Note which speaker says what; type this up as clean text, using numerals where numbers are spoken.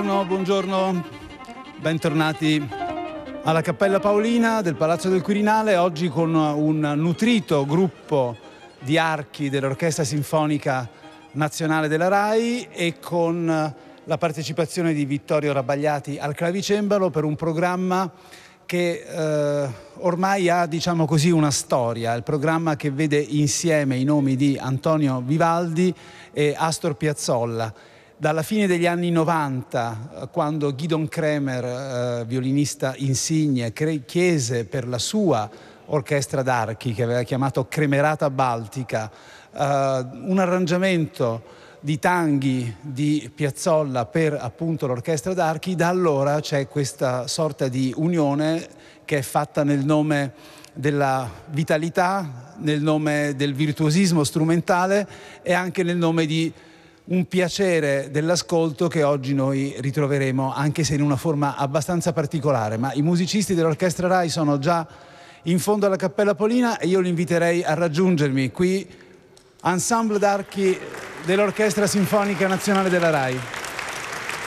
Speaker 1: buongiorno, bentornati alla Cappella Paolina del Palazzo del Quirinale, oggi con un nutrito gruppo di archi dell'Orchestra Sinfonica Nazionale della RAI e con la partecipazione di Vittorio Rabagliati al clavicembalo per un programma che ormai ha, diciamo così, una storia, il programma che vede insieme i nomi di Antonio Vivaldi e Astor Piazzolla. Dalla fine degli anni 90, quando Gidon Kremer, violinista insigne, chiese per la sua orchestra d'archi, che aveva chiamato Kremerata Baltica, un arrangiamento di tanghi di Piazzolla per appunto l'orchestra d'archi, da allora c'è questa sorta di unione che è fatta nel nome della vitalità, nel nome del virtuosismo strumentale e anche nel nome di un piacere dell'ascolto che oggi noi ritroveremo, anche se in una forma abbastanza particolare. Ma i musicisti dell'Orchestra RAI sono già in fondo alla Cappella Paolina e io li inviterei a raggiungermi qui, Ensemble d'archi dell'Orchestra Sinfonica Nazionale della RAI.